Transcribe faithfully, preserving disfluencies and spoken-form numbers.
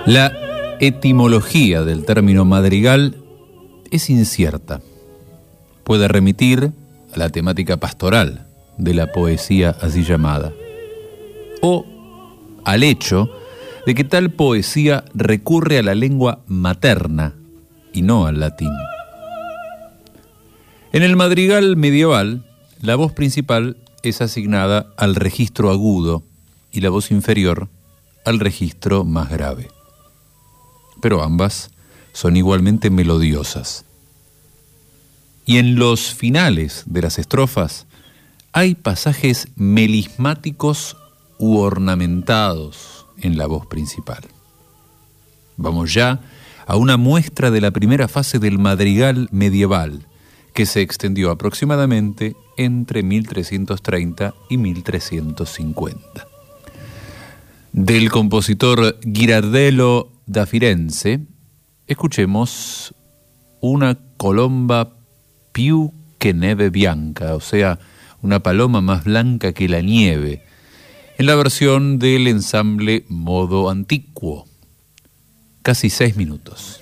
La etimología del término madrigal es incierta. Puede remitir a la temática pastoral de la poesía así llamada, o al hecho de que tal poesía recurre a la lengua materna y no al latín. En el madrigal medieval, la voz principal es asignada al registro agudo y la voz inferior al registro más grave. Pero ambas son igualmente melodiosas. Y en los finales de las estrofas hay pasajes melismáticos u ornamentados en la voz principal. Vamos ya a una muestra de la primera fase del madrigal medieval, que se extendió aproximadamente entre mil trescientos treinta y mil trescientos cincuenta. Del compositor Ghirardello da Firenze, escuchemos una colomba più che neve bianca, o sea, una paloma más blanca que la nieve, en la versión del ensamble Modo Antiquo. Casi seis minutos.